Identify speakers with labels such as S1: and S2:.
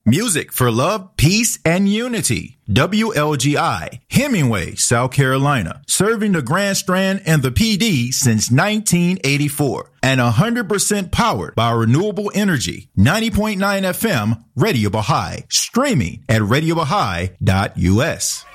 S1: Music for love, peace, and unity. WLGI, Hemingway, South Carolina, serving the Grand Strand and the PD since 1984. And 100% powered by renewable energy. 90.9 FM, Radio Baha'i. Streaming at RadioBaha'i.us.